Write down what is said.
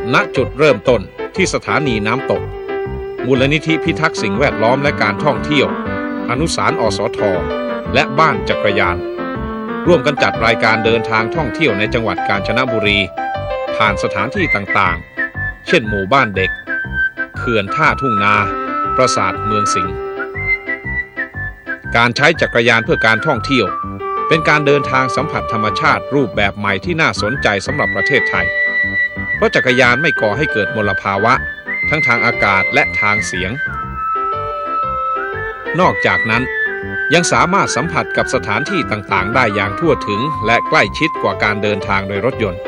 ณจุดเริ่มต้นที่สถานีน้ำตกมูลนิธิพิทักษ์สิ่งแวดล้อมและการท่องเที่ยวอนุสารณ์อสท.และบ้านจักรยานร่วมกันจัดรายการเดินทางท่องเที่ยวในจังหวัดกาญจนบุรีผ่านสถานที่ต่างๆเช่นหมู่บ้านเด็กเขื่อนท่าทุ่งนาปราสาทเมืองสิงห์การใช้จักรยานเพื่อการท่องเที่ยวเป็นการเดินทางสัมผัสธรรมชาติรูปแบบใหม่ที่น่าสนใจสำหรับประเทศไทยเพราะจักรยานไม่ก่อให้เกิดมลภาวะทั้งทางอากาศและทางเสียงนอกจากนั้นยังสามารถสัมผัสกับสถานที่ต่างๆได้อย่างทั่วถึงและใกล้ชิดกว่าการเดินทางโดยรถยนต์